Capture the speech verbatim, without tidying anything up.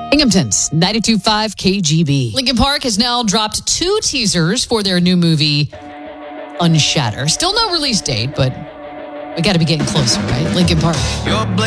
Binghamton's ninety-two point five K G B. Linkin Park has now dropped two teasers for their new movie, Unshatter. Still no release date, but we got to be getting closer, right? Linkin Park.